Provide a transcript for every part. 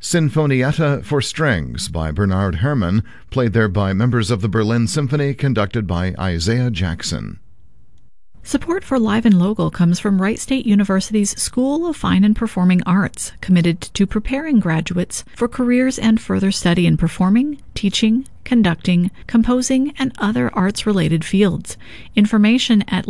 Sinfonietta for Strings by Bernard Herrmann, played there by members of the Berlin Symphony, conducted by Isaiah Jackson. Support for Live and Local comes from Wright State University's School of Fine and Performing Arts, committed to preparing graduates for careers and further study in performing, teaching, conducting, composing, and other arts-related fields. Information at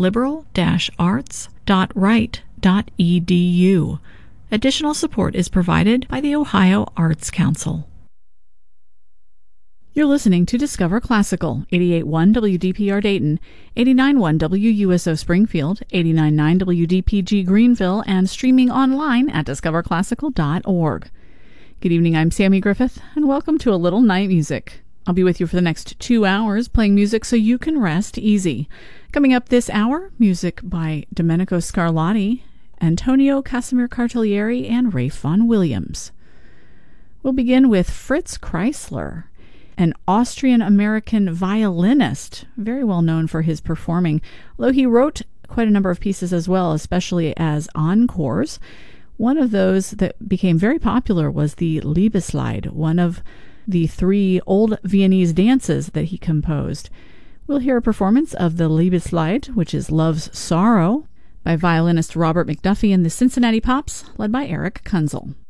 liberal-arts.wright.edu. Additional support is provided by the Ohio Arts Council. You're listening to Discover Classical, 88.1 WDPR Dayton, 89.1 WUSO Springfield, 89.9 WDPG Greenville, and streaming online at discoverclassical.org. Good evening, I'm Sammy Griffith, and welcome to A Little Night Music. I'll be with you for the next 2 hours playing music so you can rest easy. Coming up this hour, music by Domenico Scarlatti, Antonio Casimir Cartaglieri, and Ralph Vaughan Williams. We'll begin with Fritz Kreisler, an Austrian-American violinist, very well known for his performing, although he wrote quite a number of pieces as well, especially as encores. One of those that became very popular was the Liebeslied, one of the 3 old Viennese dances that he composed. We'll hear a performance of the Liebeslied, which is Love's Sorrow, by violinist Robert McDuffie and the Cincinnati Pops, led by Eric Kunzel.